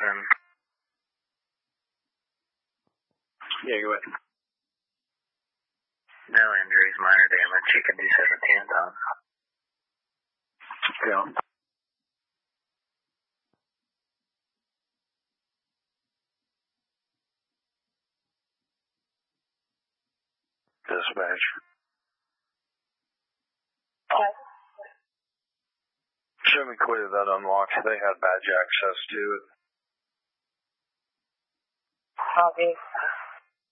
and... Yeah, go ahead. No injuries, minor damage. You can do 17 tons. Go. Dispatch. Okay. Show me clear that unlocked. They had badge access to it. Copy.